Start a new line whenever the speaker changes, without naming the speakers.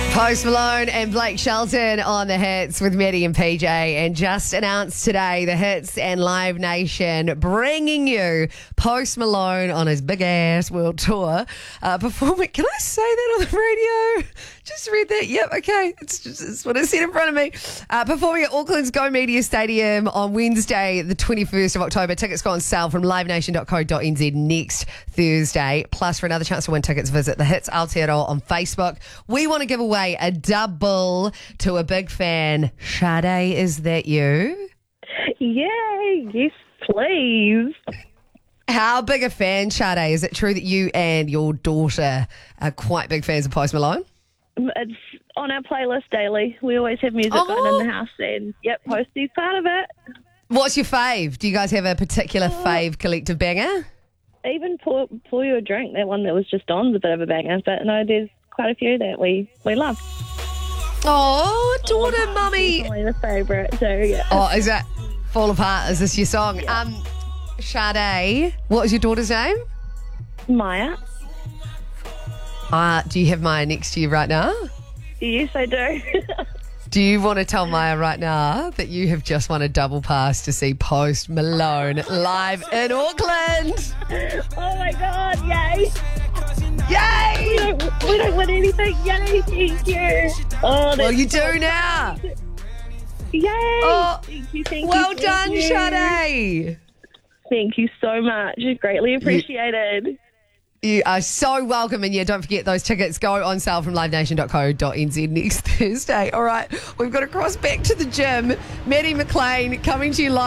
Post Malone and Blake Shelton on the hits with Maddie and PJ, and just announced today the Hits and Live Nation bringing you Post Malone on his big ass world tour performing. Can I say that on the radio? Just read that. Yep, okay. It's what I said in front of me. Performing at Auckland's Go Media Stadium on Wednesday, the 21st of October. Tickets go on sale from livenation.co.nz next Thursday. Plus, for another chance to win tickets, visit the Hits Aotearoa on Facebook. We want to give away a double to a big fan. Sade, is that you?
Yay, yes, please.
How big a fan, Sade? Is it true that you and your daughter are quite big fans of Post Malone?
It's on our playlist daily. We always have music on in the house, and yep, Posty's part of it.
What's your fave? Do you guys have a particular fave collective banger?
Even pour You a Drink, that one that was just on, is a bit of a banger, but no, there's quite a few that we love.
Oh, daughter, mummy.
Definitely the favourite, so yeah.
Oh, is that Fall Apart? Is this your song?
Yeah.
Sade, what was your daughter's name?
Maya?
Do you have Maya next to you right now?
Yes, I do.
Do you want to tell Maya right now that you have just won a double pass to see Post Malone live in Auckland?
Oh my God, yay!
Yay!
We don't win anything, yay, thank you. Oh,
Well, you do now.
Yay!
Oh,
Thank you,
well
thank
done,
you.
Sade.
Thank you so much. Greatly appreciated.
You are so welcome. And yeah, don't forget those tickets go on sale from livenation.co.nz next Thursday. All right, we've got to cross back to the gym. Maddie McLean coming to you live.